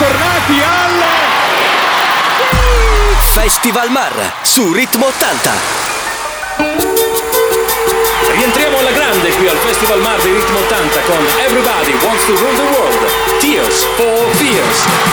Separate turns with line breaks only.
bentornati al
Festival Mar su Ritmo 80.
Rientriamo alla grande qui al Festival Mar di Ritmo 80 con Everybody Wants to Rule the World, Tears for Fears.